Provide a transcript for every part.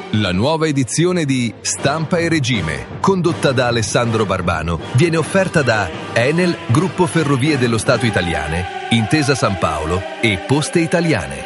La nuova edizione di Stampa e Regime, condotta da Alessandro Barbano, viene offerta da Enel, Gruppo Ferrovie dello Stato Italiane, Intesa San Paolo e Poste Italiane.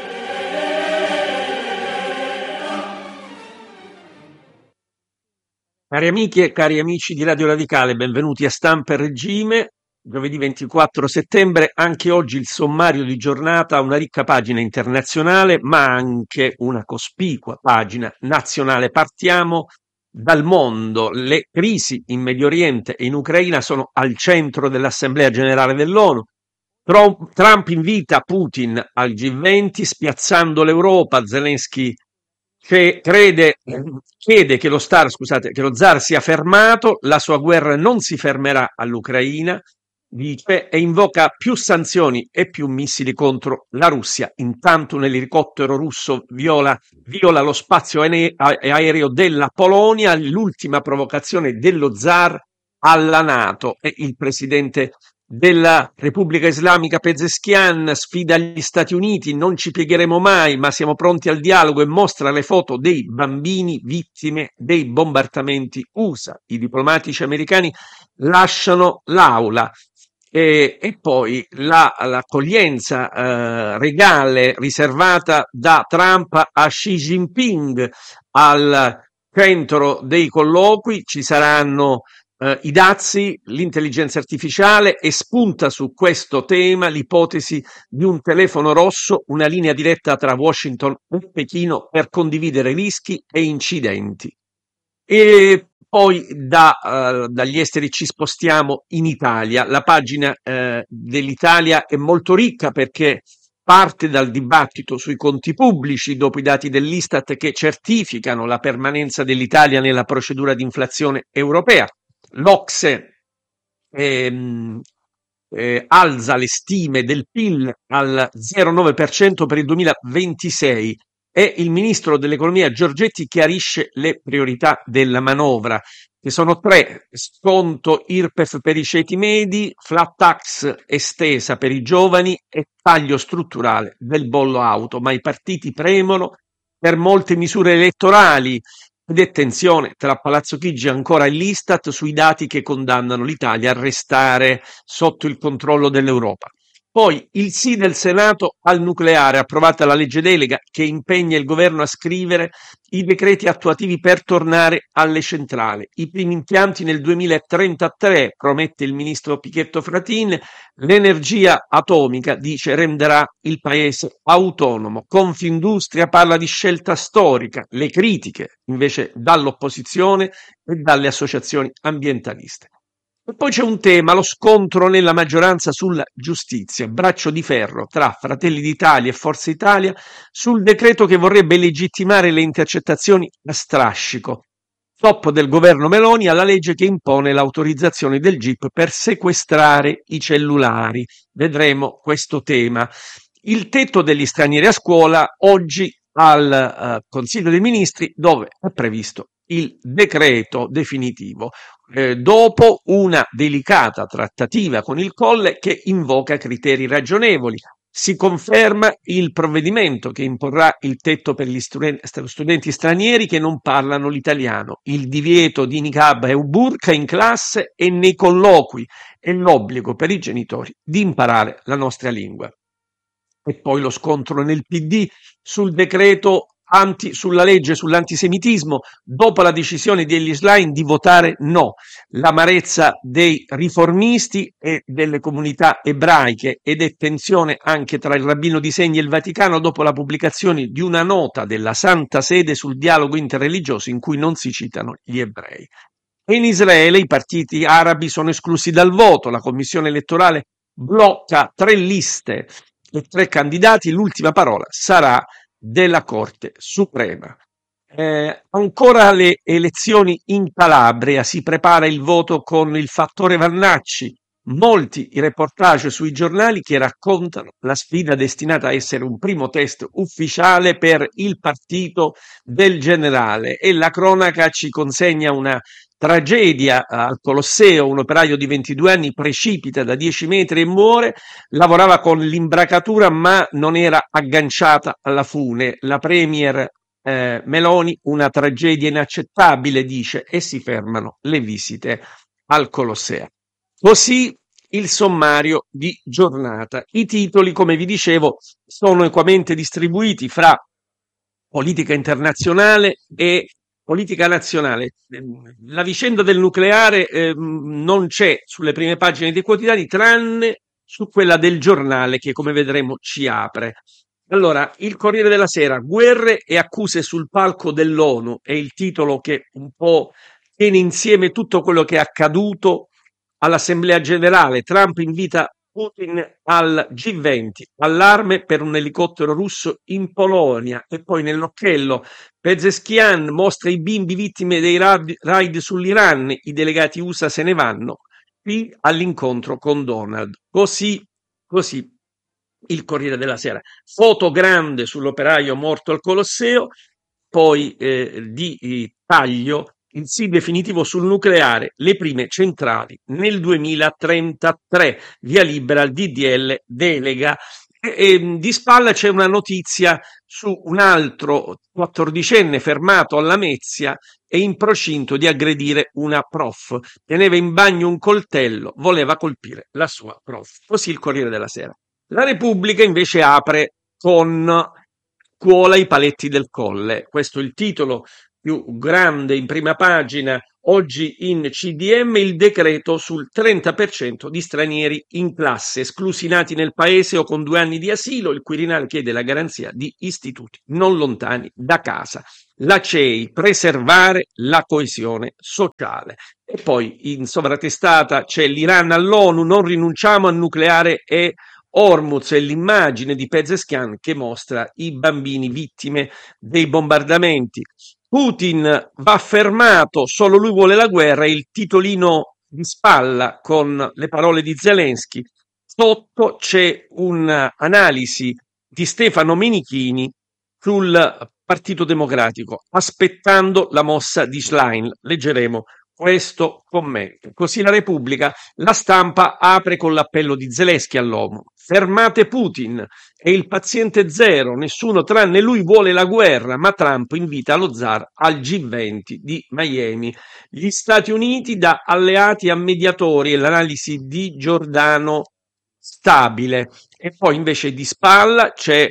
Cari amiche e cari amici di Radio Radicale, benvenuti a Stampa e Regime. Giovedì 24 settembre, anche oggi il sommario di giornata ha una ricca pagina internazionale, ma anche una cospicua pagina nazionale. Partiamo dal mondo. Le crisi in Medio Oriente e in Ucraina sono al centro dell'Assemblea Generale dell'ONU. Trump invita Putin al G20, spiazzando l'Europa. Zelensky chiede che lo zar sia fermato, la sua guerra non si fermerà all'Ucraina, dice, e invoca più sanzioni e più missili contro la Russia. Intanto un elicottero russo viola lo spazio aereo della Polonia, l'ultima provocazione dello zar alla NATO, e il presidente della Repubblica Islamica Pezeshkian sfida gli Stati Uniti: non ci piegheremo mai, ma siamo pronti al dialogo, e mostra le foto dei bambini vittime dei bombardamenti USA. I diplomatici americani lasciano l'aula. E poi l'accoglienza regale riservata da Trump a Xi Jinping. Al centro dei colloqui ci saranno i dazi, l'intelligenza artificiale, e spunta su questo tema l'ipotesi di un telefono rosso, una linea diretta tra Washington e Pechino per condividere rischi e incidenti. E poi dagli esteri ci spostiamo in Italia. La pagina dell'Italia è molto ricca perché parte dal dibattito sui conti pubblici dopo i dati dell'Istat che certificano la permanenza dell'Italia nella procedura di inflazione europea. L'Ocse alza le stime del PIL al 0,9% per il 2026 e il ministro dell'economia Giorgetti chiarisce le priorità della manovra, che sono 3: sconto IRPEF per i ceti medi, flat tax estesa per i giovani e taglio strutturale del bollo auto. Ma i partiti premono per molte misure elettorali ed è tensione tra Palazzo Chigi ancora e l'Istat sui dati che condannano l'Italia a restare sotto il controllo dell'Europa. Poi il sì del Senato al nucleare, approvata la legge delega che impegna il governo a scrivere i decreti attuativi per tornare alle centrali. I primi impianti nel 2033, promette il ministro Pichetto Fratin. L'energia atomica, dice, renderà il paese autonomo. Confindustria parla di scelta storica, le critiche invece dall'opposizione e dalle associazioni ambientaliste. E poi c'è un tema, lo scontro nella maggioranza sulla giustizia, braccio di ferro tra Fratelli d'Italia e Forza Italia sul decreto che vorrebbe legittimare le intercettazioni a strascico. Stop del governo Meloni alla legge che impone l'autorizzazione del GIP per sequestrare i cellulari. Vedremo questo tema. Il tetto degli stranieri a scuola oggi al Consiglio dei Ministri, dove è previsto il decreto definitivo, dopo una delicata trattativa con il Colle che invoca criteri ragionevoli. Si conferma il provvedimento che imporrà il tetto per gli studenti stranieri che non parlano l'italiano, il divieto di niqab e burqa in classe e nei colloqui e l'obbligo per i genitori di imparare la nostra lingua. E poi lo scontro nel PD sul decreto sulla legge sull'antisemitismo, dopo la decisione degli Schlein di votare no, l'amarezza dei riformisti e delle comunità ebraiche, ed è tensione anche tra il rabbino di Segni e il Vaticano dopo la pubblicazione di una nota della Santa Sede sul dialogo interreligioso in cui non si citano gli ebrei. E in Israele i partiti arabi sono esclusi dal voto, la commissione elettorale blocca 3 liste e 3 candidati, l'ultima parola sarà della Corte Suprema. Ancora le elezioni in Calabria, si prepara il voto con il fattore Vannacci, molti i reportage sui giornali che raccontano la sfida destinata a essere un primo test ufficiale per il partito del generale, e la cronaca ci consegna una tragedia al Colosseo. Un operaio di 22 anni precipita da 10 metri e muore, lavorava con l'imbracatura ma non era agganciata alla fune. La premier Meloni, una tragedia inaccettabile, dice, e si fermano le visite al Colosseo. Così il sommario di giornata. I titoli, come vi dicevo, sono equamente distribuiti fra politica internazionale e politica nazionale. La vicenda del nucleare non c'è sulle prime pagine dei quotidiani, tranne su quella del giornale che, come vedremo, ci apre. Allora, il Corriere della Sera, guerre e accuse sul palco dell'ONU, è il titolo che un po' tiene insieme tutto quello che è accaduto all'Assemblea Generale. Trump invita Putin al G20, allarme per un elicottero russo in Polonia, e poi nell'occhiello Pezeshkian mostra i bimbi vittime dei raid sull'Iran, i delegati USA se ne vanno, qui all'incontro con Donald. Così il Corriere della Sera. Foto grande sull'operaio morto al Colosseo, poi di taglio il sì definitivo sul nucleare, le prime centrali nel 2033, via libera al DDL delega. Di spalla c'è una notizia su un altro 14enne fermato a Lamezia e in procinto di aggredire una prof. Teneva in bagno un coltello, voleva colpire la sua prof. Così il Corriere della Sera. La Repubblica invece apre con Scuola i paletti del Colle. Questo è il titolo più grande in prima pagina. Oggi in CDM il decreto sul 30% di stranieri in classe, esclusi nati nel paese o con 2 anni di asilo. Il Quirinale chiede la garanzia di istituti non lontani da casa. La CEI, preservare la coesione sociale. E poi in sovratestata c'è l'Iran all'ONU, non rinunciamo al nucleare e Hormuz, è l'immagine di Pezeshkian che mostra i bambini vittime dei bombardamenti. Putin va fermato, solo lui vuole la guerra, il titolino di spalla con le parole di Zelensky. Sotto c'è un'analisi di Stefano Menichini sul Partito Democratico, aspettando la mossa di Schlein. Leggeremo questo commento. Così la Repubblica, la Stampa apre con l'appello di Zelensky all'ONU. Fermate Putin, è il paziente zero, nessuno tranne lui vuole la guerra, ma Trump invita lo zar al G20 di Miami. Gli Stati Uniti da alleati a mediatori, e l'analisi di Giordano stabile. E poi invece di spalla c'è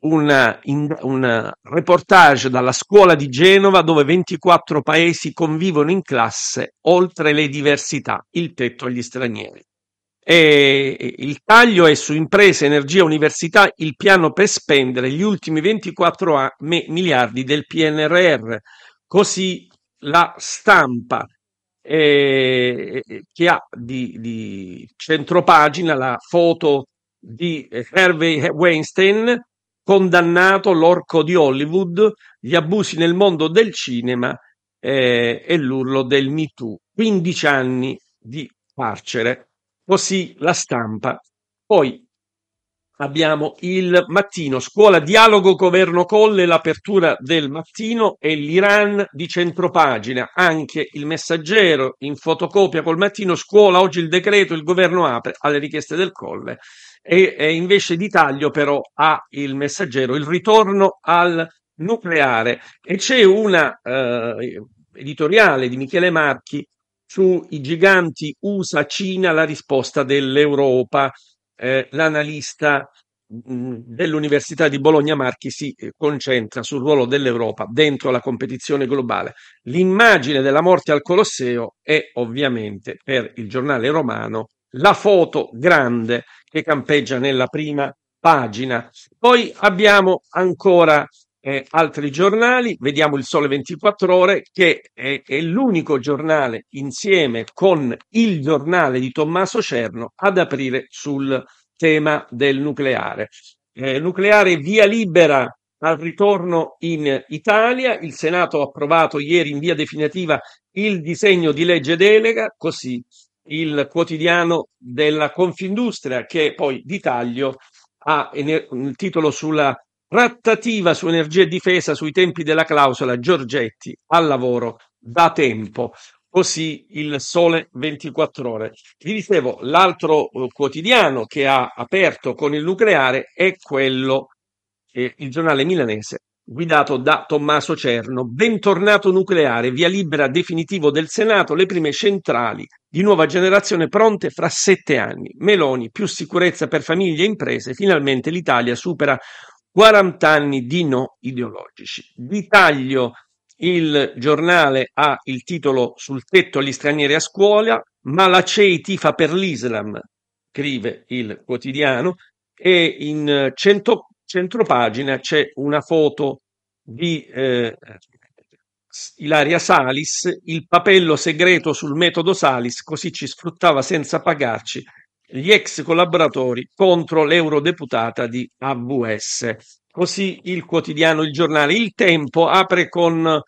un reportage dalla scuola di Genova dove 24 paesi convivono in classe oltre le diversità, il tetto agli stranieri. E il taglio è su imprese, energia, università, il piano per spendere gli ultimi 24 miliardi del PNRR. Così la Stampa, che ha di centropagina la foto di Harvey Weinstein, condannato, l'orco di Hollywood, gli abusi nel mondo del cinema e l'urlo del Me Too. 15 anni di carcere. Così la Stampa. Poi abbiamo il Mattino, scuola dialogo governo Colle, l'apertura del Mattino e l'Iran di centropagina. Anche il Messaggero in fotocopia col Mattino, scuola oggi il decreto, il governo apre alle richieste del Colle. E invece di taglio però ha il Messaggero il ritorno al nucleare, e c'è una editoriale di Michele Marchi sui giganti USA-Cina, la risposta dell'Europa. L'analista dell'Università di Bologna Marchi si concentra sul ruolo dell'Europa dentro la competizione globale. L'immagine della morte al Colosseo è ovviamente per il giornale romano la foto grande che campeggia nella prima pagina. Poi abbiamo ancora altri giornali, vediamo il Sole 24 Ore, che è l'unico giornale insieme con il giornale di Tommaso Cerno ad aprire sul tema del nucleare. Nucleare via libera al ritorno in Italia, il Senato ha approvato ieri in via definitiva il disegno di legge delega, così il quotidiano della Confindustria, che poi di taglio ha il titolo sulla trattativa su energia e difesa sui tempi della clausola Giorgetti al lavoro da tempo. Così il Sole 24 Ore. Vi dicevo, l'altro quotidiano che ha aperto con il nucleare è quello, il giornale milanese, guidato da Tommaso Cerno. Bentornato nucleare, via libera definitivo del Senato, le prime centrali di nuova generazione pronte fra 7 anni. Meloni, più sicurezza per famiglie e imprese, finalmente l'Italia supera 40 anni di no ideologici. Di taglio il giornale ha il titolo sul tetto agli stranieri a scuola, ma la CEI tifa per l'Islam, scrive il quotidiano, e in centropagina c'è una foto di Ilaria Salis, il papello segreto sul metodo Salis, così ci sfruttava senza pagarci gli ex collaboratori contro l'eurodeputata di AVS. Così il quotidiano, il giornale. Il Tempo apre con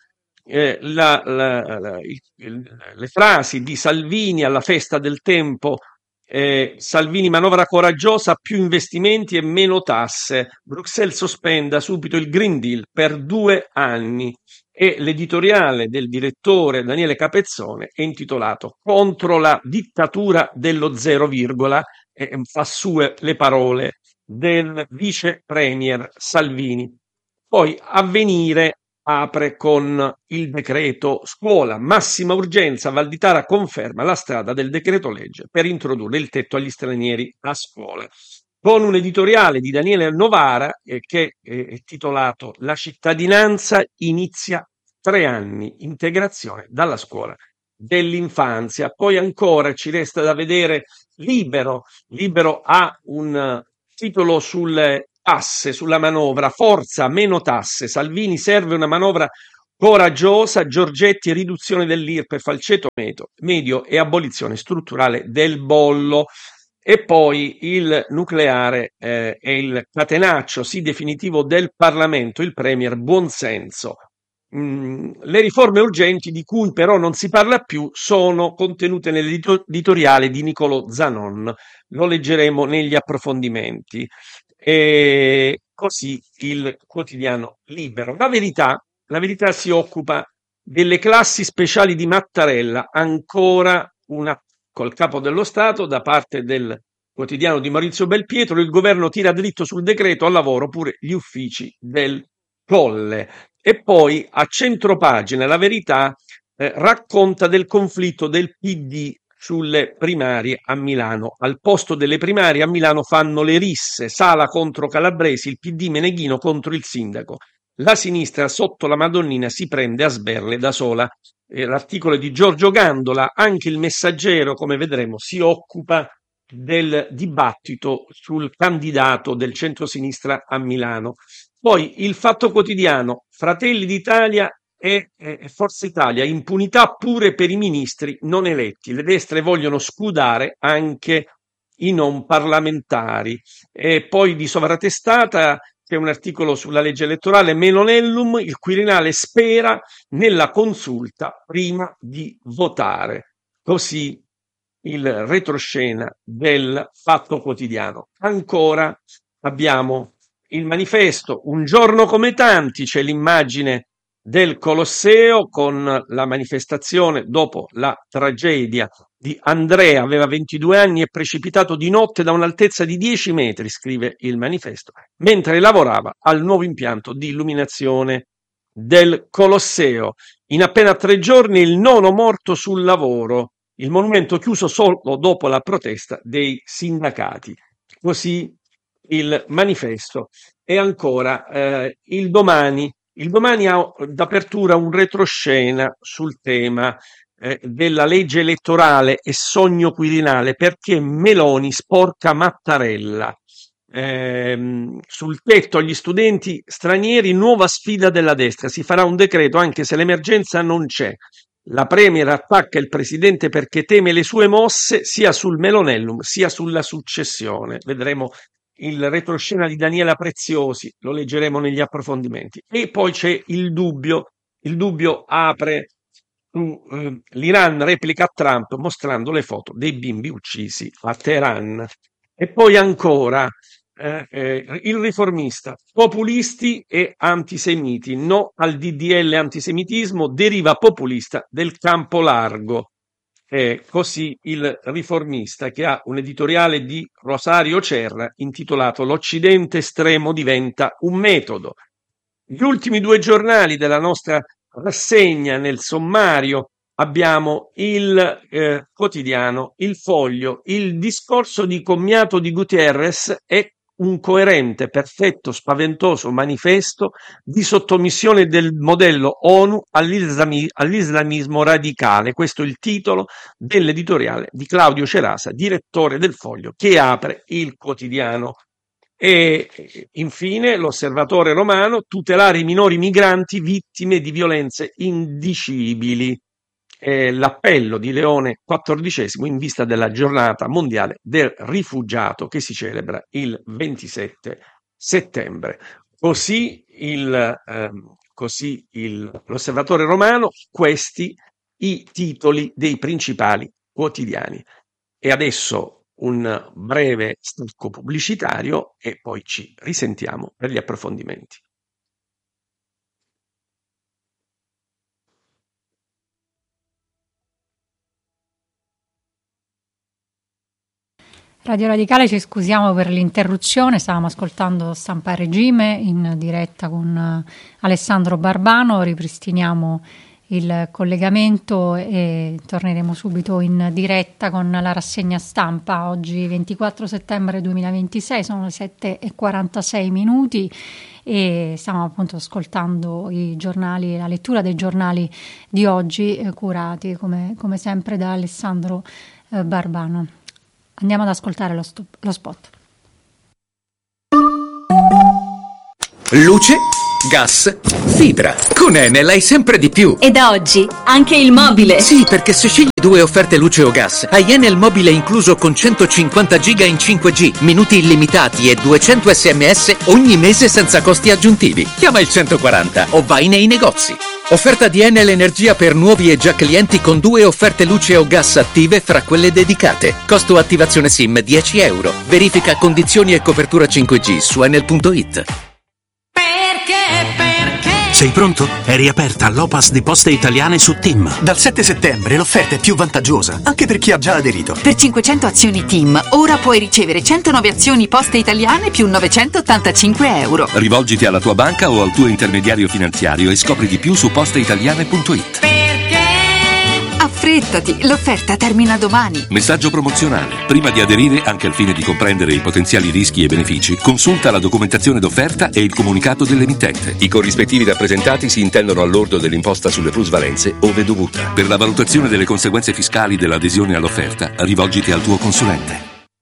le frasi di Salvini alla festa del Tempo. Salvini, manovra coraggiosa, più investimenti e meno tasse. Bruxelles sospenda subito il Green Deal per 2 anni. E l'editoriale del direttore Daniele Capezzone è intitolato Contro la dittatura dello zero virgola, e fa sue le parole del vice premier Salvini. Poi Avvenire apre con il decreto scuola, massima urgenza, Valditara conferma la strada del decreto legge per introdurre il tetto agli stranieri a scuola, con un editoriale di Daniele Novara che è titolato La cittadinanza inizia 3 anni, integrazione dalla scuola dell'infanzia. Poi ancora ci resta da vedere Libero ha un titolo sulle tasse, sulla manovra, forza, meno tasse, Salvini serve una manovra coraggiosa, Giorgetti riduzione dell'IRPEF al ceto medio e abolizione strutturale del bollo. E poi il nucleare e il catenaccio sì definitivo del Parlamento, il premier buonsenso. Le riforme urgenti di cui però non si parla più sono contenute nell'editoriale di Niccolò Zanon, lo leggeremo negli approfondimenti. E così il quotidiano Libero. La verità si occupa delle classi speciali di Mattarella, ancora una col capo dello Stato da parte del quotidiano di Maurizio Belpietro, il governo tira dritto sul decreto al lavoro pure gli uffici del Colle. E poi a centropagina La Verità racconta del conflitto del PD sulle primarie a Milano. Al posto delle primarie a Milano fanno le risse, Sala contro Calabresi, il PD Meneghino contro il sindaco. La sinistra sotto la Madonnina si prende a sberle da sola. L'articolo è di Giorgio Gandola, anche il Messaggero, come vedremo, si occupa del dibattito sul candidato del centrosinistra a Milano. Poi il Fatto Quotidiano, Fratelli d'Italia e Forza Italia, impunità pure per i ministri non eletti. Le destre vogliono scudare anche i non parlamentari. E poi di Sovratestata c'è un articolo sulla legge elettorale, Melonellum, il Quirinale spera nella consulta prima di votare. Così il retroscena del Fatto Quotidiano. Ancora abbiamo il Manifesto, un giorno come tanti, c'è l'immagine del Colosseo con la manifestazione dopo la tragedia di Andrea, aveva 22 anni e precipitato di notte da un'altezza di 10 metri, scrive il Manifesto, mentre lavorava al nuovo impianto di illuminazione del Colosseo. In appena 3 giorni il 9° morto sul lavoro, il monumento chiuso solo dopo la protesta dei sindacati. Così il Manifesto. E ancora il Domani. Il Domani ha d'apertura un retroscena sul tema della legge elettorale e sogno quirinale, perché Meloni sporca Mattarella. Sul tetto agli studenti stranieri, nuova sfida della destra. Si farà un decreto anche se l'emergenza non c'è. La Premier attacca il presidente perché teme le sue mosse sia sul Melonellum sia sulla successione. Vedremo il retroscena di Daniela Preziosi, lo leggeremo negli approfondimenti. E poi c'è il dubbio apre l'Iran replica Trump mostrando le foto dei bimbi uccisi a Teheran. E poi ancora il Riformista, populisti e antisemiti, no al DDL antisemitismo, deriva populista del campo largo. Così il Riformista, che ha un editoriale di Rosario Cerra intitolato L'Occidente estremo diventa un metodo. Gli ultimi due giornali della nostra rassegna nel sommario abbiamo il quotidiano, il Foglio. Il discorso di commiato di Guterres è un coerente, perfetto, spaventoso manifesto di sottomissione del modello ONU all'islamismo radicale. Questo è il titolo dell'editoriale di Claudio Cerasa, direttore del Foglio, che apre il quotidiano. E infine l'Osservatore Romano: tutelare i minori migranti vittime di violenze indicibili. L'appello di Leone XIV in vista della giornata mondiale del rifugiato che si celebra il 27 settembre. L'Osservatore Romano, questi i titoli dei principali quotidiani. E adesso un breve stacco pubblicitario e poi ci risentiamo per gli approfondimenti. Radio Radicale, ci scusiamo per l'interruzione, stavamo ascoltando Stampa e Regime in diretta con Alessandro Barbano, ripristiniamo il collegamento e torneremo subito in diretta con la rassegna stampa. Oggi 24 settembre 2026, sono le 7:46 e stiamo appunto ascoltando i giornali, la lettura dei giornali di oggi, curati come sempre da Alessandro Barbano. Andiamo ad ascoltare lo spot. Luce, gas, fibra. Con Enel hai sempre di più. E da oggi anche il mobile. Sì, perché se scegli 2 offerte luce o gas, hai Enel mobile incluso con 150 giga in 5G, minuti illimitati e 200 SMS ogni mese senza costi aggiuntivi. Chiama il 140 o vai nei negozi. Offerta di Enel Energia per nuovi e già clienti con 2 offerte luce o gas attive fra quelle dedicate. Costo attivazione SIM €10. Verifica condizioni e copertura 5G su enel.it. Sei pronto? È riaperta l'Opas di Poste Italiane su TIM. Dal 7 settembre l'offerta è più vantaggiosa, anche per chi ha già aderito. Per 500 azioni TIM, ora puoi ricevere 109 azioni Poste Italiane più €985. Rivolgiti alla tua banca o al tuo intermediario finanziario e scopri di più su posteitaliane.it. Affrettati, l'offerta termina domani. Messaggio promozionale. Prima di aderire, anche al fine di comprendere i potenziali rischi e benefici, consulta la documentazione d'offerta e il comunicato dell'emittente. I corrispettivi rappresentati si intendono al lordo dell'imposta sulle plusvalenze, ove dovuta. Per la valutazione delle conseguenze fiscali dell'adesione all'offerta, rivolgiti al tuo consulente.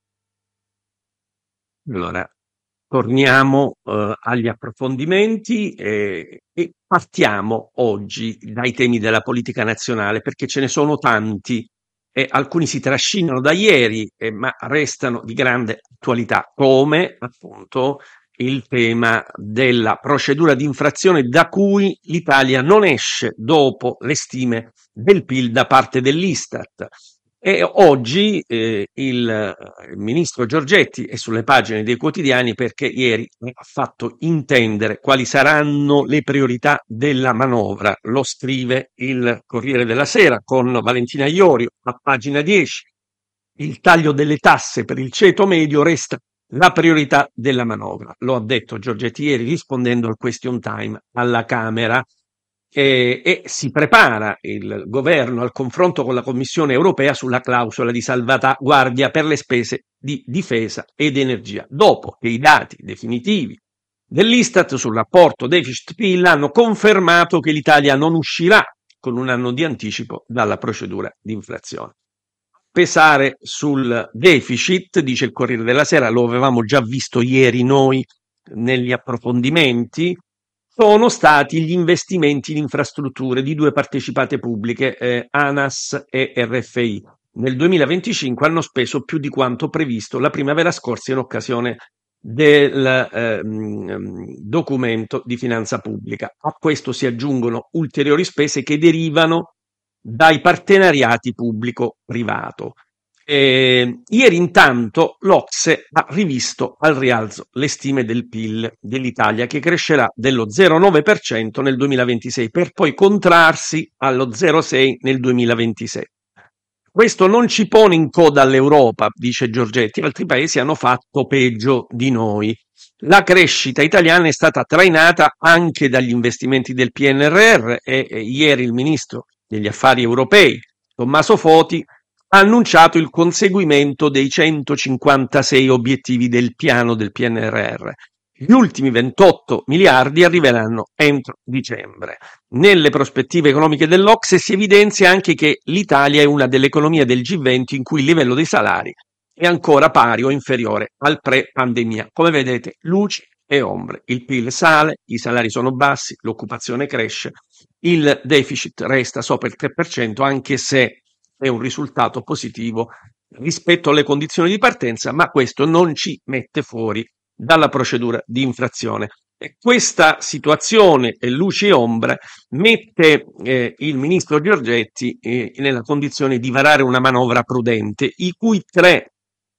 Allora, torniamo agli approfondimenti e partiamo oggi dai temi della politica nazionale, perché ce ne sono tanti e alcuni si trascinano da ieri, ma restano di grande attualità, come appunto il tema della procedura di infrazione da cui l'Italia non esce dopo le stime del PIL da parte dell'Istat. E oggi il ministro Giorgetti è sulle pagine dei quotidiani perché ieri ha fatto intendere quali saranno le priorità della manovra. Lo scrive il Corriere della Sera con Valentina Iorio a pagina 10. Il taglio delle tasse per il ceto medio resta la priorità della manovra. Lo ha detto Giorgetti ieri rispondendo al question time alla Camera. E si prepara il governo al confronto con la Commissione europea sulla clausola di salvaguardia per le spese di difesa ed energia, dopo che i dati definitivi dell'Istat sul rapporto deficit-PIL hanno confermato che l'Italia non uscirà con un anno di anticipo dalla procedura di inflazione. Pesare sul deficit, dice il Corriere della Sera, lo avevamo già visto ieri noi negli approfondimenti, sono stati gli investimenti in infrastrutture di 2 partecipate pubbliche, ANAS e RFI. Nel 2025 hanno speso più di quanto previsto la primavera scorsa in occasione del documento di finanza pubblica. A questo si aggiungono ulteriori spese che derivano dai partenariati pubblico-privato. Ieri intanto l'Ocse ha rivisto al rialzo le stime del PIL dell'Italia, che crescerà dello 0,9% nel 2026 per poi contrarsi allo 0,6% nel 2026. Questo non ci pone in coda all'Europa, dice Giorgetti, altri paesi hanno fatto peggio di noi. La crescita italiana è stata trainata anche dagli investimenti del PNRR e ieri il ministro degli affari europei, Tommaso Foti, ha annunciato il conseguimento dei 156 obiettivi del piano del PNRR. Gli ultimi 28 miliardi arriveranno entro dicembre. Nelle prospettive economiche dell'Ocse si evidenzia anche che l'Italia è una delle economie del G20 in cui il livello dei salari è ancora pari o inferiore al pre-pandemia. Come vedete, luci e ombre. Il PIL sale, i salari sono bassi, l'occupazione cresce, il deficit resta sopra il 3%, anche se è un risultato positivo rispetto alle condizioni di partenza, ma questo non ci mette fuori dalla procedura di infrazione. E questa situazione, luci e ombre, mette il ministro Giorgetti nella condizione di varare una manovra prudente, i cui tre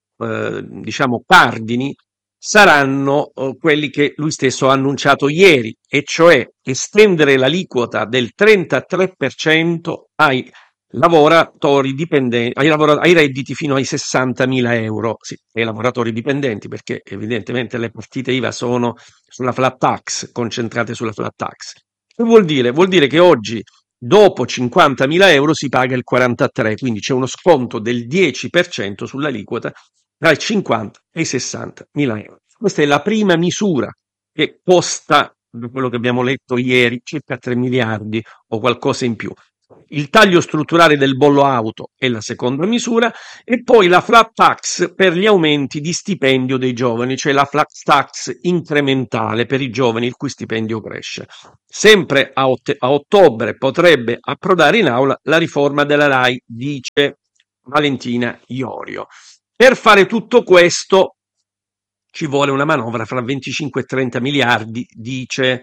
cardini saranno quelli che lui stesso ha annunciato ieri, e cioè estendere l'aliquota del 33% ai lavoratori dipendenti, ai redditi fino ai 60.000 euro, sì, ai lavoratori dipendenti, perché evidentemente le partite IVA sono sulla flat tax, concentrate sulla flat tax. Che vuol dire? Vuol dire che oggi dopo 50.000 euro si paga il 43%, quindi c'è uno sconto del 10% sull'aliquota tra i 50 e i 60.000 euro. Questa è la prima misura che costa, da quello che abbiamo letto ieri, circa 3 miliardi o qualcosa in più. Il taglio strutturale del bollo auto è la seconda misura, e poi la flat tax per gli aumenti di stipendio dei giovani, cioè la flat tax incrementale per i giovani il cui stipendio cresce. Sempre a ottobre potrebbe approdare in aula la riforma della RAI, dice Valentina Iorio. Per fare tutto questo ci vuole una manovra fra 25 e 30 miliardi, dice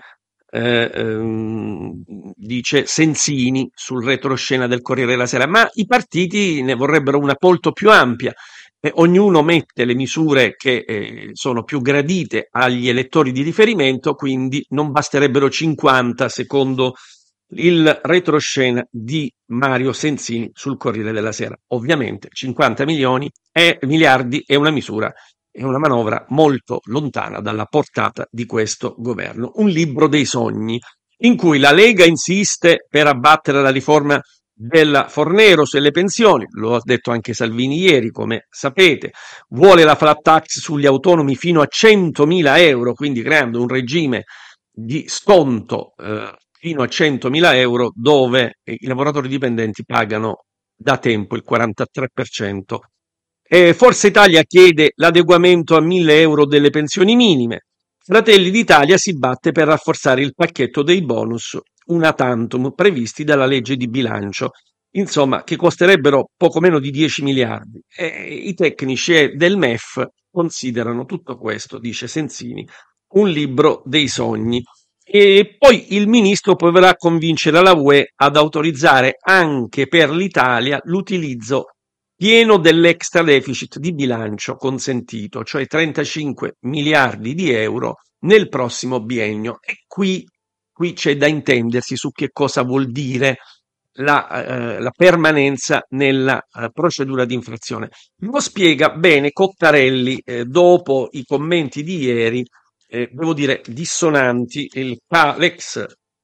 Sensini sul retroscena del Corriere della Sera, ma i partiti ne vorrebbero una molto più ampia. Ognuno mette le misure che sono più gradite agli elettori di riferimento, quindi non basterebbero 50 secondo il retroscena di Mario Sensini sul Corriere della Sera. Ovviamente 50 miliardi è una misura, è una manovra molto lontana dalla portata di questo governo. Un libro dei sogni in cui la Lega insiste per abbattere la riforma della Fornero sulle pensioni, lo ha detto anche Salvini ieri, come sapete, vuole la flat tax sugli autonomi fino a 100.000 euro, quindi creando un regime di sconto fino a 100.000 euro dove i lavoratori dipendenti pagano da tempo il 43%. Forza Italia chiede l'adeguamento a 1.000 euro delle pensioni minime. Fratelli d'Italia si batte per rafforzare il pacchetto dei bonus una tantum previsti dalla legge di bilancio, insomma, che costerebbero poco meno di 10 miliardi. I tecnici del MEF considerano tutto questo, dice Sensini, un libro dei sogni. E poi il ministro proverà a convincere la UE ad autorizzare anche per l'Italia l'utilizzo pieno dell'extra deficit di bilancio consentito, cioè 35 miliardi di euro nel prossimo biennio. E qui c'è da intendersi su che cosa vuol dire la permanenza nella procedura di infrazione. Lo spiega bene Cottarelli dopo i commenti di ieri, devo dire dissonanti, l'ex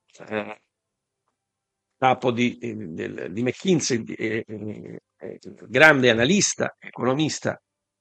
capo di McKinsey, grande analista, economista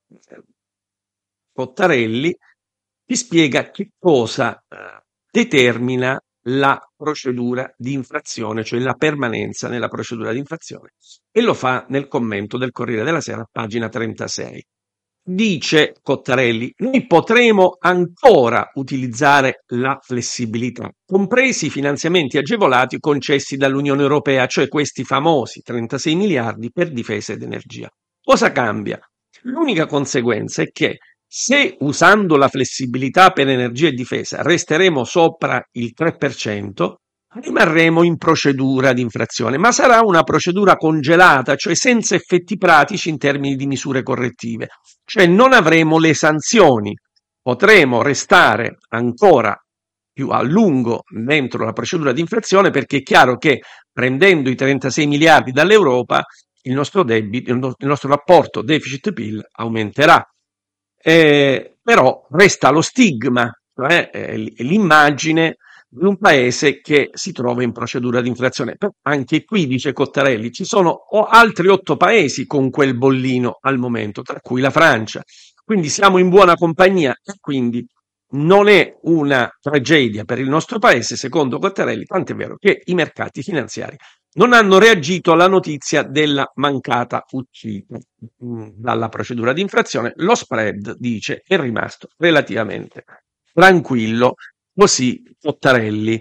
Cottarelli, ti spiega che cosa determina la procedura di infrazione, cioè la permanenza nella procedura di infrazione, e lo fa nel commento del Corriere della Sera, pagina 36. Dice Cottarelli: noi potremo ancora utilizzare la flessibilità, compresi i finanziamenti agevolati concessi dall'Unione Europea, cioè questi famosi 36 miliardi per difesa ed energia. Cosa cambia? L'unica conseguenza è che se usando la flessibilità per energia e difesa resteremo sopra il 3%, rimarremo in procedura di infrazione, ma sarà una procedura congelata, cioè senza effetti pratici in termini di misure correttive, cioè non avremo le sanzioni, potremo restare ancora più a lungo dentro la procedura di infrazione, perché è chiaro che prendendo i 36 miliardi dall'Europa il nostro debito, il nostro rapporto deficit-PIL aumenterà. Però resta lo stigma, cioè l'immagine di un paese che si trova in procedura di infrazione. Anche qui, dice Cottarelli, ci sono altri 8 paesi con quel bollino al momento, tra cui la Francia. Quindi siamo in buona compagnia e quindi non è una tragedia per il nostro paese, secondo Cottarelli, tant'è vero che i mercati finanziari non hanno reagito alla notizia della mancata uscita dalla procedura di infrazione. Lo spread, dice, è rimasto relativamente tranquillo, così Cottarelli.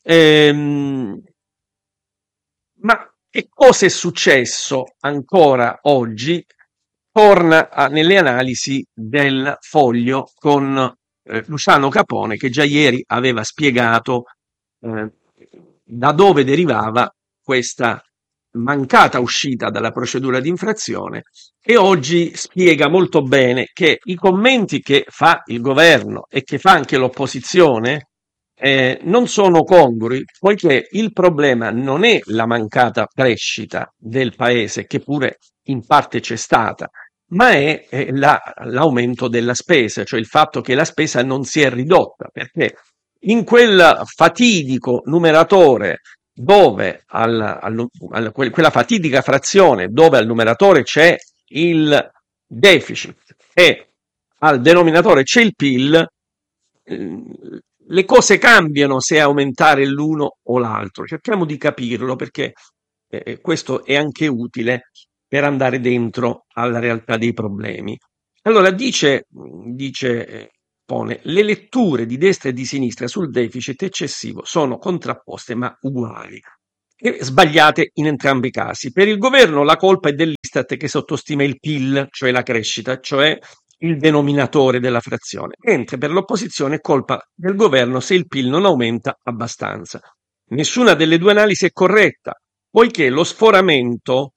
Ma che cosa è successo ancora oggi? Torna nelle analisi del Foglio con Luciano Capone, che già ieri aveva spiegato da dove derivava questa mancata uscita dalla procedura di infrazione, e oggi spiega molto bene che i commenti che fa il governo e che fa anche l'opposizione non sono congrui, poiché il problema non è la mancata crescita del paese, che pure in parte c'è stata, ma è l'aumento della spesa, cioè il fatto che la spesa non si è ridotta, perché in quel fatidico numeratore dove quella fatidica frazione dove al numeratore c'è il deficit e al denominatore c'è il PIL, le cose cambiano se aumentare l'uno o l'altro. Cerchiamo di capirlo, perché questo è anche utile per andare dentro alla realtà dei problemi. Allora pone, le letture di destra e di sinistra sul deficit eccessivo sono contrapposte ma uguali e sbagliate in entrambi i casi. Per il governo la colpa è dell'Istat, che sottostima il PIL, cioè la crescita, cioè il denominatore della frazione, mentre per l'opposizione è colpa del governo se il PIL non aumenta abbastanza. Nessuna delle due analisi è corretta, poiché lo sforamento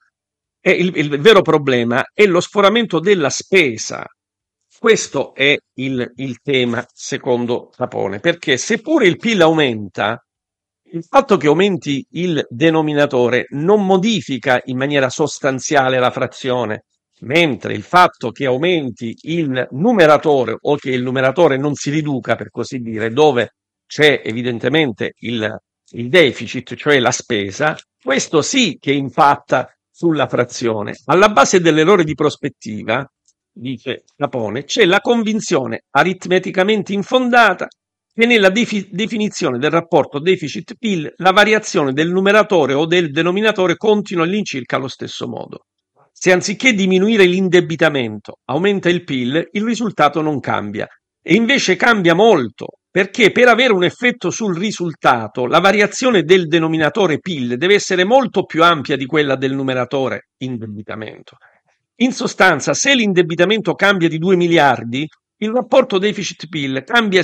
il vero problema è lo sforamento della spesa. Questo è il tema, secondo Capone, perché seppure il PIL aumenta, il fatto che aumenti il denominatore non modifica in maniera sostanziale la frazione, mentre il fatto che aumenti il numeratore o che il numeratore non si riduca, per così dire, dove c'è evidentemente il deficit, cioè la spesa, questo sì che impatta sulla frazione. Alla base dell'errore di prospettiva, dice Capone, c'è la convinzione aritmeticamente infondata che nella definizione del rapporto deficit-PIL la variazione del numeratore o del denominatore continua all'incirca allo stesso modo. Se anziché diminuire l'indebitamento aumenta il PIL, il risultato non cambia, e invece cambia molto, perché per avere un effetto sul risultato la variazione del denominatore PIL deve essere molto più ampia di quella del numeratore indebitamento. In sostanza, se l'indebitamento cambia di 2 miliardi, il rapporto deficit-PIL cambia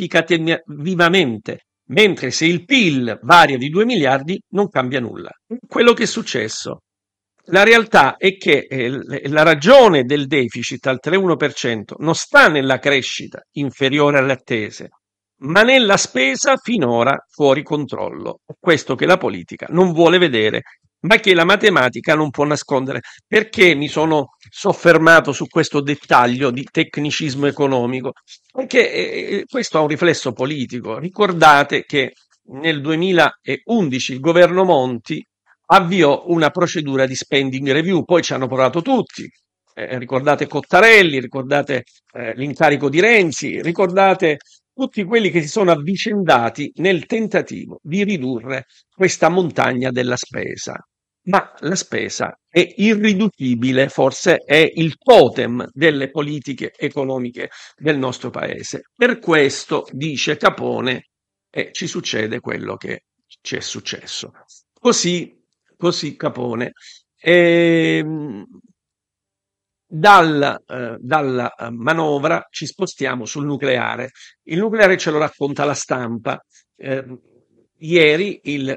significativamente, mentre se il PIL varia di 2 miliardi non cambia nulla. Quello che è successo. La realtà è che la ragione del deficit al 3,1% non sta nella crescita inferiore alle attese, ma nella spesa finora fuori controllo. Questo che la politica non vuole vedere, ma che la matematica non può nascondere. Perché mi sono soffermato su questo dettaglio di tecnicismo economico? Perché questo ha un riflesso politico. Ricordate che nel 2011 il governo Monti avviò una procedura di spending review, poi ci hanno provato tutti. Ricordate Cottarelli, ricordate l'incarico di Renzi, ricordate tutti quelli che si sono avvicendati nel tentativo di ridurre questa montagna della spesa. Ma la spesa è irriducibile, forse è il totem delle politiche economiche del nostro paese. Per questo, dice Capone, ci succede quello che ci è successo. Così Capone. Dalla manovra ci spostiamo sul nucleare. Il nucleare ce lo racconta La Stampa. Ieri il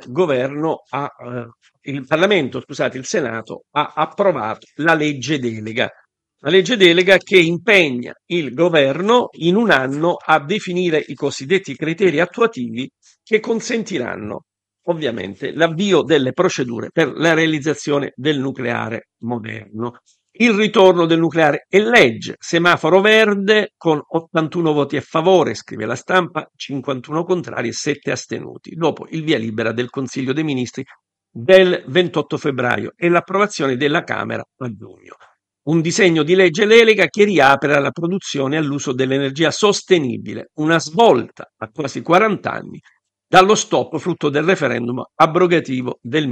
Senato ha approvato la legge delega. La legge delega che impegna il governo in un anno a definire i cosiddetti criteri attuativi che consentiranno ovviamente l'avvio delle procedure per la realizzazione del nucleare moderno. Il ritorno del nucleare è legge, semaforo verde con 81 voti a favore, scrive la Stampa, 51 contrari e 7 astenuti, dopo il via libera del Consiglio dei Ministri del 28 febbraio e l'approvazione della Camera a giugno. Un disegno di legge delega che riapre la produzione all'uso dell'energia sostenibile, una svolta a quasi 40 anni dallo stop frutto del referendum abrogativo del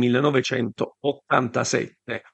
1987.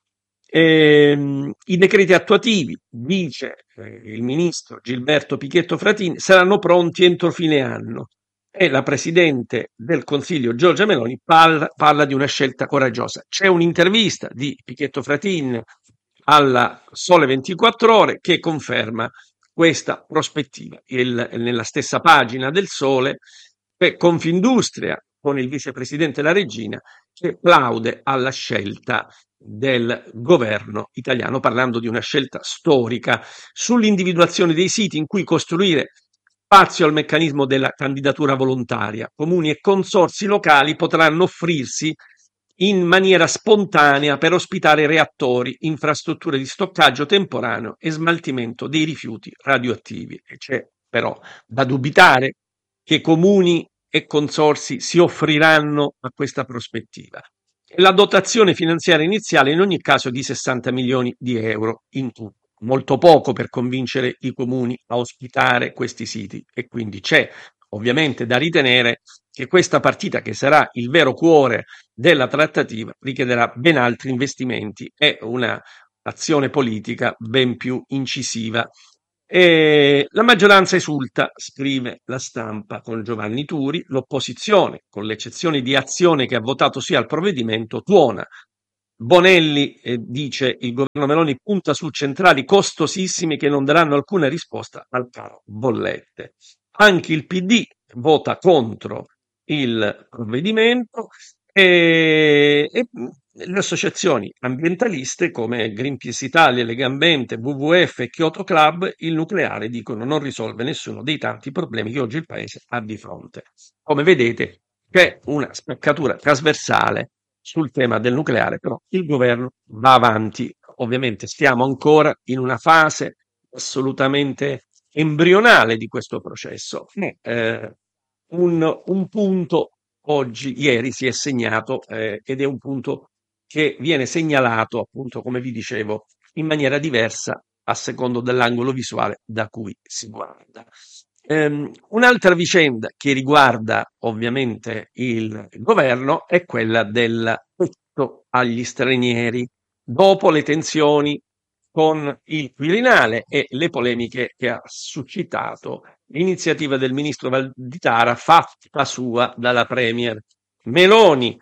I decreti attuativi, dice il ministro Gilberto Pichetto Fratin, saranno pronti entro fine anno e la Presidente del Consiglio Giorgia Meloni parla di una scelta coraggiosa. C'è un'intervista di Pichetto Fratin alla Sole 24 Ore che conferma questa prospettiva. Nella stessa pagina del Sole, Confindustria, con il vicepresidente La Regina, che plaude alla scelta del governo italiano, parlando di una scelta storica sull'individuazione dei siti in cui costruire spazio al meccanismo della candidatura volontaria. Comuni e consorzi locali potranno offrirsi in maniera spontanea per ospitare reattori, infrastrutture di stoccaggio temporaneo e smaltimento dei rifiuti radioattivi. E c'è però da dubitare che comuni e consorzi si offriranno a questa prospettiva. La dotazione finanziaria iniziale in ogni caso è di 60 milioni di euro in tutto, molto poco per convincere i comuni a ospitare questi siti, e quindi c'è ovviamente da ritenere che questa partita, che sarà il vero cuore della trattativa, richiederà ben altri investimenti e un'azione politica ben più incisiva. La maggioranza esulta, scrive la Stampa con Giovanni Turi, l'opposizione, con l'eccezione di Azione che ha votato sì al provvedimento, tuona. Bonelli dice il governo Meloni punta su centrali costosissime che non daranno alcuna risposta al caro bollette. Anche il PD vota contro il provvedimento e le associazioni ambientaliste come Greenpeace Italia, Legambiente, WWF e Kyoto Club, il nucleare, dicono, non risolve nessuno dei tanti problemi che oggi il paese ha di fronte. Come vedete c'è una spaccatura trasversale sul tema del nucleare, però il governo va avanti. Ovviamente stiamo ancora in una fase assolutamente embrionale di questo processo. Un punto ieri si è segnato ed è un punto che viene segnalato, appunto, come vi dicevo, in maniera diversa a secondo dell'angolo visuale da cui si guarda. Un'altra vicenda che riguarda ovviamente il governo è quella del tetto agli stranieri, dopo le tensioni con il Quirinale e le polemiche che ha suscitato l'iniziativa del ministro Valditara, fatta sua dalla premier Meloni.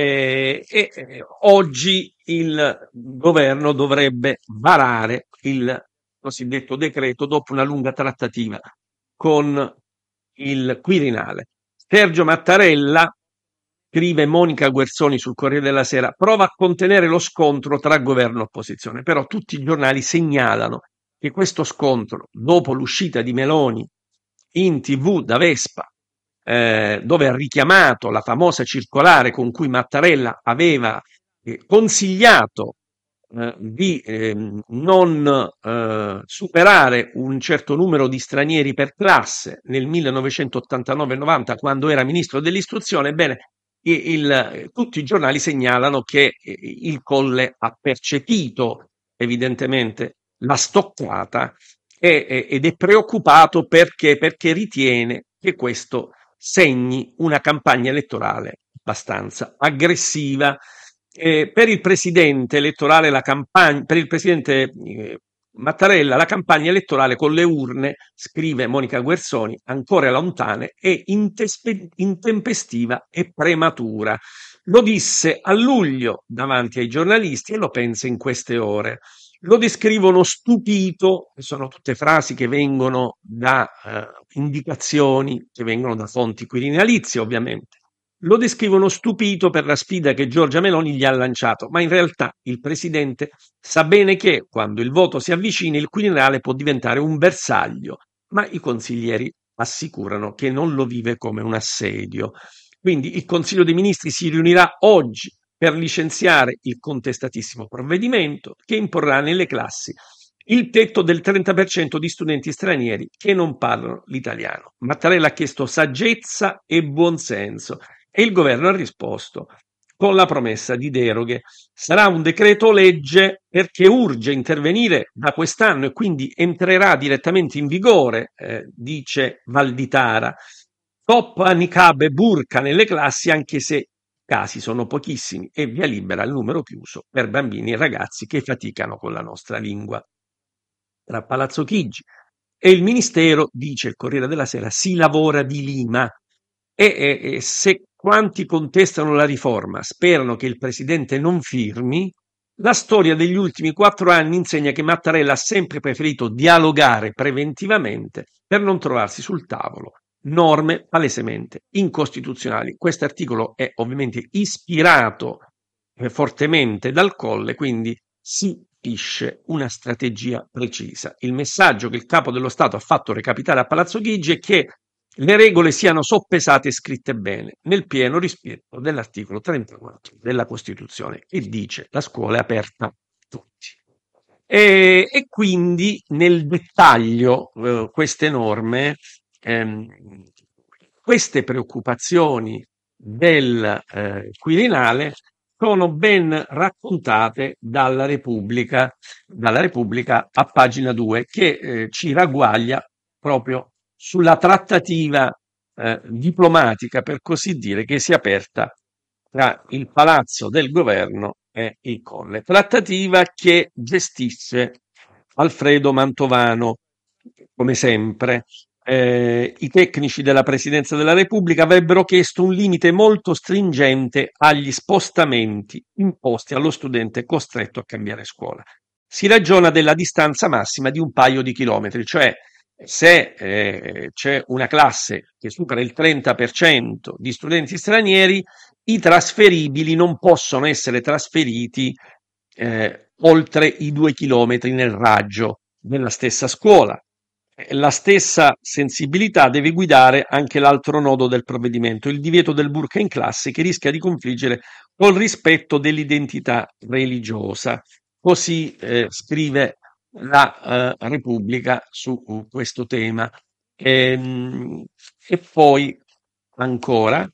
Oggi il governo dovrebbe varare il cosiddetto decreto dopo una lunga trattativa con il Quirinale. Sergio Mattarella, scrive Monica Guerzoni sul Corriere della Sera, prova a contenere lo scontro tra governo e opposizione, però tutti i giornali segnalano che questo scontro, dopo l'uscita di Meloni in TV da Vespa, dove ha richiamato la famosa circolare con cui Mattarella aveva consigliato di non superare un certo numero di stranieri per classe nel 1989-90, quando era ministro dell'istruzione. Ebbene, tutti i giornali segnalano che il Colle ha percepito evidentemente la stoccata ed è preoccupato perché per questo segni una campagna elettorale abbastanza aggressiva. Per il presidente elettorale, per il presidente Mattarella, la campagna elettorale con le urne, scrive Monica Guerzoni, ancora lontane, è intempestiva e prematura. Lo disse a luglio davanti ai giornalisti e lo pensa in queste ore. Lo descrivono stupito, sono tutte frasi che vengono da indicazioni che vengono da fonti quirinalizie, ovviamente. Lo descrivono stupito per la sfida che Giorgia Meloni gli ha lanciato, ma in realtà il presidente sa bene che quando il voto si avvicina il Quirinale può diventare un bersaglio, ma i consiglieri assicurano che non lo vive come un assedio. Quindi il Consiglio dei Ministri si riunirà oggi per licenziare il contestatissimo provvedimento che imporrà nelle classi il tetto del 30% di studenti stranieri che non parlano l'italiano. Mattarella ha chiesto saggezza e buonsenso e il governo ha risposto con la promessa di deroghe. Sarà un decreto legge perché urge intervenire da quest'anno e quindi entrerà direttamente in vigore, dice Valditara. Top niqab e burqa nelle classi, anche se i casi sono pochissimi, e via libera al numero chiuso per bambini e ragazzi che faticano con la nostra lingua. Tra Palazzo Chigi e il Ministero, dice il Corriere della Sera, si lavora di Lima e se quanti contestano la riforma sperano che il Presidente non firmi, la storia degli ultimi 4 anni insegna che Mattarella ha sempre preferito dialogare preventivamente per non trovarsi sul tavolo norme palesemente incostituzionali. Questo articolo è ovviamente ispirato fortemente dal Colle, quindi si capisce una strategia precisa. Il messaggio che il Capo dello Stato ha fatto recapitare a Palazzo Chigi è che le regole siano soppesate e scritte bene, nel pieno rispetto dell'articolo 34 della Costituzione, che dice la scuola è aperta a tutti. E quindi nel dettaglio queste norme, queste preoccupazioni del Quirinale sono ben raccontate dalla Repubblica a pagina 2, che ci ragguaglia proprio sulla trattativa diplomatica, per così dire, che si è aperta tra il Palazzo del Governo e il Colle. Trattativa che gestisce Alfredo Mantovano, come sempre. I tecnici della Presidenza della Repubblica avrebbero chiesto un limite molto stringente agli spostamenti imposti allo studente costretto a cambiare scuola. Si ragiona della distanza massima di un paio di chilometri, cioè se c'è una classe che supera il 30% di studenti stranieri, i trasferibili non possono essere trasferiti oltre i 2 chilometri nel raggio della stessa scuola. La stessa sensibilità deve guidare anche l'altro nodo del provvedimento, il divieto del burqa in classe, che rischia di confliggere col rispetto dell'identità religiosa. Così scrive la Repubblica su questo tema. E poi ancora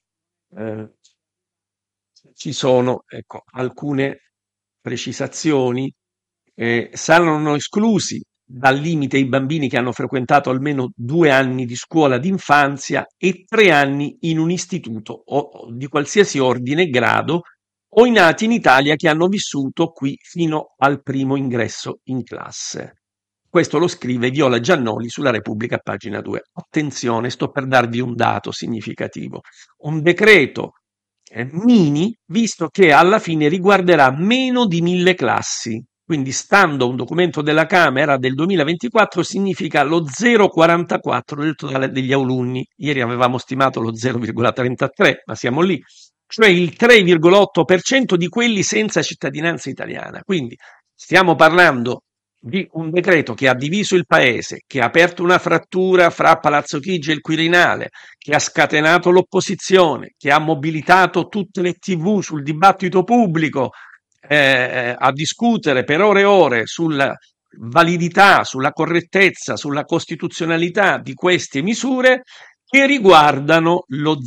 ci sono alcune precisazioni. Saranno esclusi dal limite i bambini che hanno frequentato almeno 2 anni di scuola d'infanzia e 3 anni in un istituto o di qualsiasi ordine e grado o i nati in Italia che hanno vissuto qui fino al primo ingresso in classe. Questo lo scrive Viola Giannoli sulla Repubblica, pagina 2. Attenzione, sto per darvi un dato significativo. Un decreto mini, visto che alla fine riguarderà meno di 1000 classi. Quindi, stando a un documento della Camera del 2024, significa lo 0,44 del totale degli alunni. Ieri avevamo stimato lo 0,33, ma siamo lì. Cioè il 3,8% di quelli senza cittadinanza italiana. Quindi stiamo parlando di un decreto che ha diviso il paese, che ha aperto una frattura fra Palazzo Chigi e il Quirinale, che ha scatenato l'opposizione, che ha mobilitato tutte le TV sul dibattito pubblico, a discutere per ore e ore sulla validità, sulla correttezza, sulla costituzionalità di queste misure che riguardano lo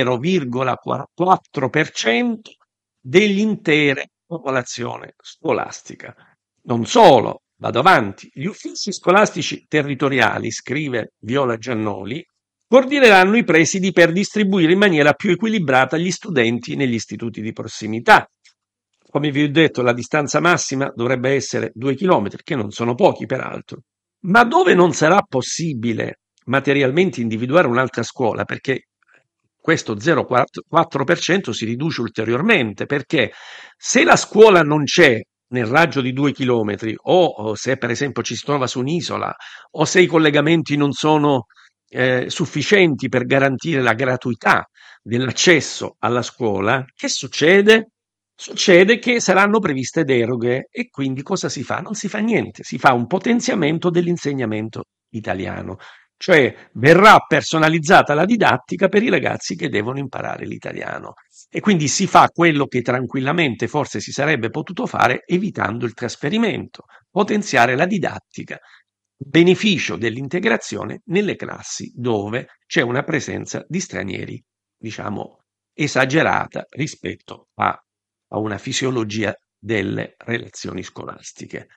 0,4% dell'intera popolazione scolastica. Non solo, vado avanti, gli uffici scolastici territoriali, scrive Viola Giannoli, coordineranno i presidi per distribuire in maniera più equilibrata gli studenti negli istituti di prossimità. Come vi ho detto, la distanza massima dovrebbe essere 2 chilometri, che non sono pochi peraltro. Ma dove non sarà possibile materialmente individuare un'altra scuola, perché questo 0,4% si riduce ulteriormente, perché se la scuola non c'è nel raggio di 2 chilometri, o se per esempio ci si trova su un'isola, o se i collegamenti non sono sufficienti per garantire la gratuità dell'accesso alla scuola, che succede? Succede che saranno previste deroghe e quindi cosa si fa? Non si fa niente, si fa un potenziamento dell'insegnamento italiano. cioè verrà personalizzata la didattica per i ragazzi che devono imparare l'italiano. E quindi si fa quello che tranquillamente forse si sarebbe potuto fare evitando il trasferimento, potenziare la didattica, beneficio dell'integrazione nelle classi dove c'è una presenza di stranieri, diciamo, esagerata rispetto a una fisiologia delle relazioni scolastiche.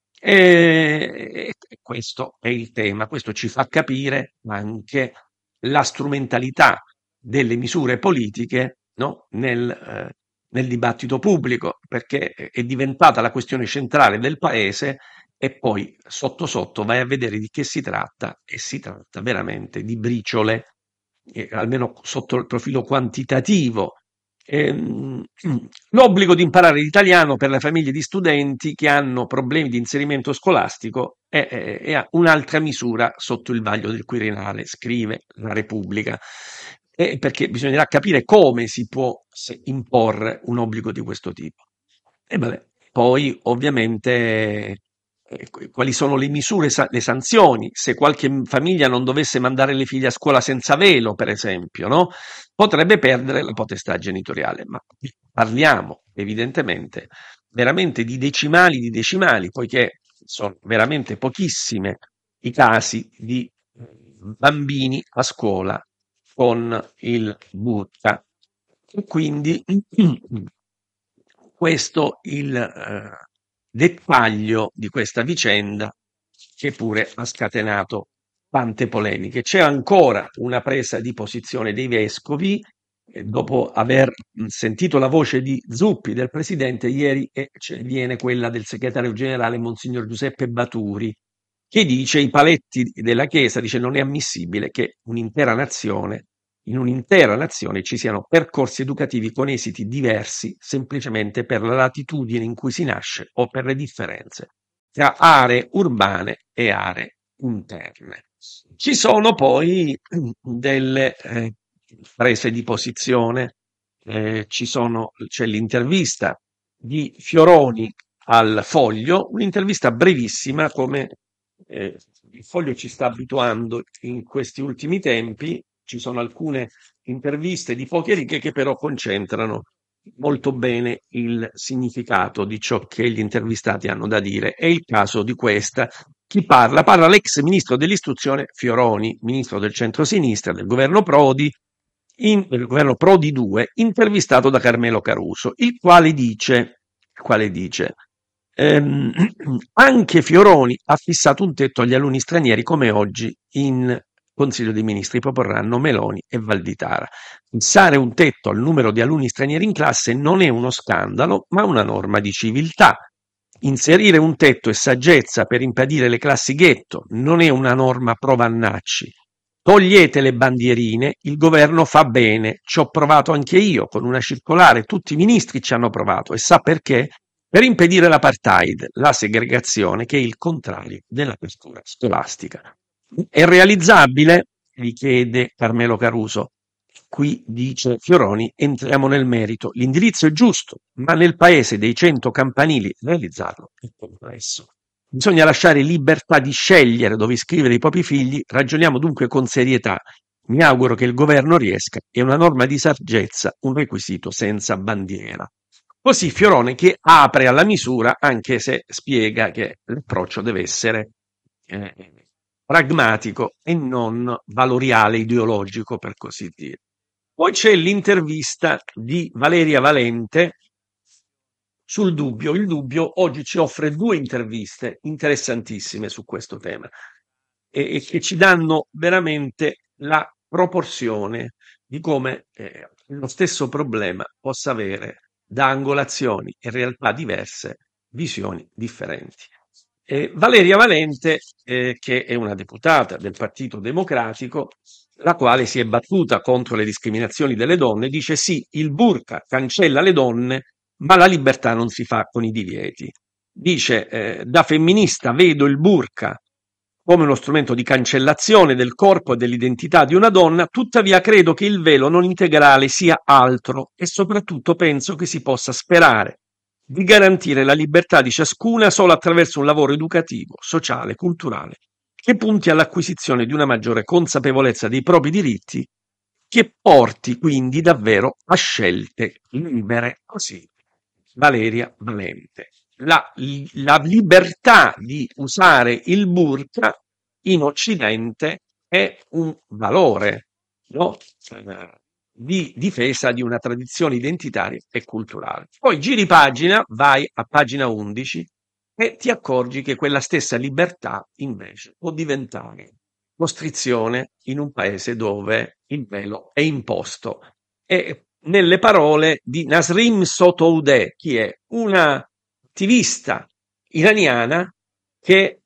E questo è il tema, questo ci fa capire anche la strumentalità delle misure politiche, no? Nel dibattito pubblico, perché è diventata la questione centrale del paese e poi sotto sotto vai a vedere di che si tratta e si tratta veramente di briciole, almeno sotto il profilo quantitativo. L'obbligo di imparare l'italiano per le famiglie di studenti che hanno problemi di inserimento scolastico è un'altra misura sotto il vaglio del Quirinale, scrive la Repubblica, perché bisognerà capire come si può imporre un obbligo di questo tipo. E vabbè, poi ovviamente quali sono le misure, le sanzioni, se qualche famiglia non dovesse mandare le figlie a scuola senza velo, per esempio, no? Potrebbe perdere la potestà genitoriale, ma parliamo evidentemente veramente di decimali, poiché sono veramente pochissime i casi di bambini a scuola con il burqa. E quindi questo il dettaglio di questa vicenda che pure ha scatenato tante polemiche. C'è ancora una presa di posizione dei vescovi, dopo aver sentito la voce di Zuppi, del presidente, ieri viene quella del segretario generale Monsignor Giuseppe Baturi, che dice i paletti della Chiesa, dice non è ammissibile che in un'intera nazione ci siano percorsi educativi con esiti diversi semplicemente per la latitudine in cui si nasce o per le differenze tra aree urbane e aree interne. Ci sono poi delle prese di posizione, c'è l'intervista di Fioroni al Foglio, un'intervista brevissima come il Foglio ci sta abituando in questi ultimi tempi. Ci sono alcune interviste di poche righe che però concentrano molto bene il significato di ciò che gli intervistati hanno da dire. È il caso di questa. Chi parla? Parla l'ex ministro dell'istruzione Fioroni, ministro del centro-sinistra del governo Prodi, del governo Prodi 2, intervistato da Carmelo Caruso, il quale dice anche Fioroni ha fissato un tetto agli alunni stranieri come oggi in Consiglio dei Ministri proporranno Meloni e Valditara. Fissare un tetto al numero di alunni stranieri in classe non è uno scandalo, ma una norma di civiltà. Inserire un tetto è saggezza per impedire le classi ghetto, non è una norma pro Vannacci. Togliete le bandierine, il governo fa bene, ci ho provato anche io con una circolare, tutti i ministri ci hanno provato e sa perché? Per impedire l'apartheid, la segregazione che è il contrario dell'apertura scolastica. È realizzabile? Vi chiede Carmelo Caruso. Qui dice Fioroni, entriamo nel merito. L'indirizzo è giusto, ma nel paese dei 100 campanili realizzarlo è complesso. Bisogna lasciare libertà di scegliere dove iscrivere i propri figli, ragioniamo dunque con serietà. Mi auguro che il governo riesca, è una norma di saggezza, un requisito senza bandiera. Così Fioroni che apre alla misura, anche se spiega che l'approccio deve essere pragmatico e non valoriale, ideologico, per così dire. Poi c'è l'intervista di Valeria Valente sul Dubbio. Il Dubbio oggi ci offre 2 interviste interessantissime su questo tema e che ci danno veramente la proporzione di come lo stesso problema possa avere da angolazioni e realtà diverse, visioni differenti. Valeria Valente, che è una deputata del Partito Democratico, la quale si è battuta contro le discriminazioni delle donne, dice sì, il burqa cancella le donne, ma la libertà non si fa con i divieti. Dice, da femminista vedo il burqa come uno strumento di cancellazione del corpo e dell'identità di una donna, tuttavia credo che il velo non integrale sia altro e soprattutto penso che si possa sperare di garantire la libertà di ciascuna solo attraverso un lavoro educativo, sociale, culturale che punti all'acquisizione di una maggiore consapevolezza dei propri diritti, che porti quindi davvero a scelte libere. Così Valeria Valente. La libertà di usare il burqa in Occidente è un valore, no? Di difesa di una tradizione identitaria e culturale. Poi giri pagina, vai a pagina 11 e ti accorgi che quella stessa libertà invece può diventare costrizione in un paese dove il velo è imposto. E nelle parole di Nasrin Sotoudeh, chi è una attivista iraniana che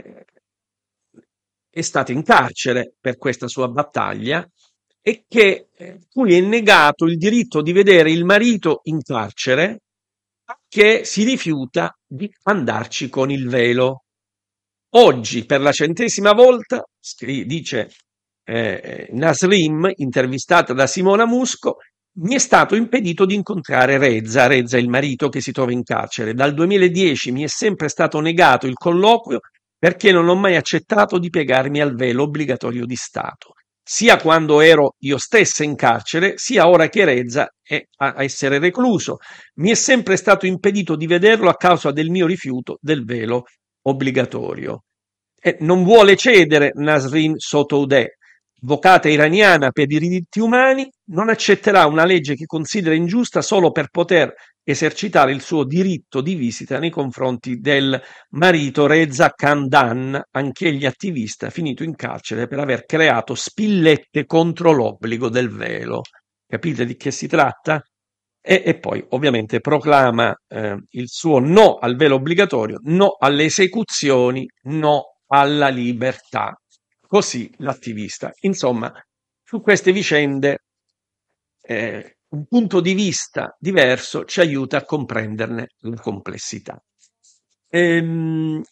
è stata in carcere per questa sua battaglia e che cui è negato il diritto di vedere il marito in carcere, che si rifiuta di andarci con il velo. Oggi, per la 100ª volta, dice Nasrim, intervistata da Simona Musco, mi è stato impedito di incontrare Reza, il marito che si trova in carcere. Dal 2010 mi è sempre stato negato il colloquio perché non ho mai accettato di piegarmi al velo obbligatorio di Stato, sia quando ero io stessa in carcere, sia ora che Reza è a essere recluso. Mi è sempre stato impedito di vederlo a causa del mio rifiuto del velo obbligatorio. E non vuole cedere Nasrin Sotoudeh, avvocata iraniana per i diritti umani, non accetterà una legge che considera ingiusta solo per poter esercitare il suo diritto di visita nei confronti del marito Reza Khandan, anch'egli attivista, finito in carcere per aver creato spillette contro l'obbligo del velo. Capite di che si tratta? E poi ovviamente proclama il suo no al velo obbligatorio, no alle esecuzioni, no alla libertà. Così l'attivista. Insomma, su queste vicende un punto di vista diverso ci aiuta a comprenderne la complessità.